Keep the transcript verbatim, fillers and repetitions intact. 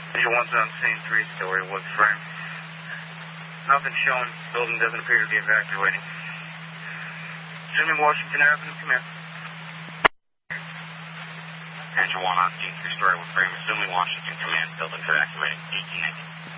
Angel one's on scene, three-story wood frame. Nothing showing. Building doesn't appear to be evacuating. Assuming Washington Avenue, come in. Angel one on scene, three-story wood frame. Assuming Washington, command. Building evacuating. eighteen eighty.